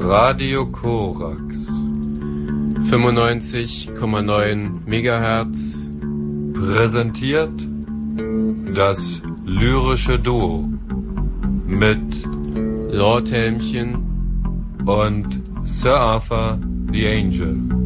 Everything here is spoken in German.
Radio Korax 95,9 Megahertz präsentiert das lyrische Duo mit Lord Helmchen und Sir Arthur the Angel.